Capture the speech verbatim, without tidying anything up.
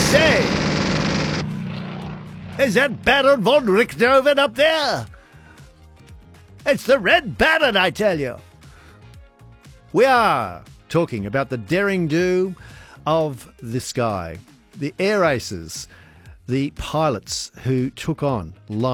say? Is that Baron von Richthofen up there? It's the Red Baron, I tell you. We are talking about the daring do of the sky, the air aces, the pilots who took on life.